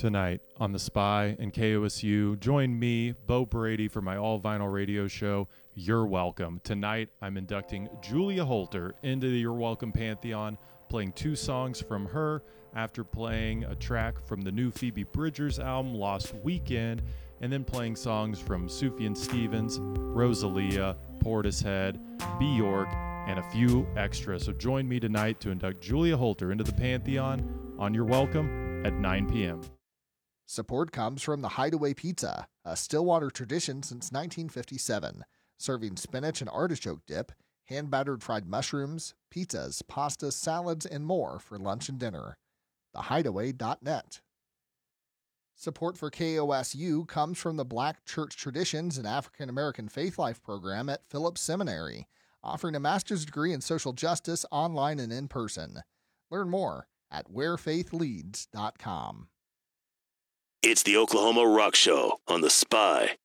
Tonight on The Spy and KOSU, join me, Bo Brady, for my all-vinyl radio show, You're Welcome. Tonight, I'm inducting Julia Holter into the You're Welcome Pantheon, playing 2 songs from her after playing a track from the new Phoebe Bridgers album, Lost Weekend, and then playing songs from Sufjan Stevens, Rosalia, Portishead, Bjork, and a few extras. So join me tonight to induct Julia Holter into the Pantheon on You're Welcome at 9 p.m. Support comes from the Hideaway Pizza, a Stillwater tradition since 1957, serving spinach and artichoke dip, hand-battered fried mushrooms, pizzas, pastas, salads, and more for lunch and dinner. TheHideaway.net. Support for KOSU comes from the Black Church Traditions and African American Faith Life program at Phillips Seminary, offering a master's degree in social justice online and in person. Learn more at wherefaithleads.com. It's the Oklahoma Rock Show on The Spy